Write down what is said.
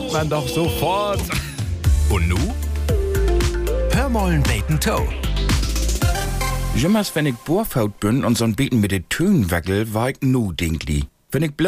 kennt man doch sofort. Und nu? Hör mollen Bacon Toe. Jimmers, wenn ich Bohrfaut bin und so'n Beten mit den Tönen wackel, war ich nu dinkli. Wenn ich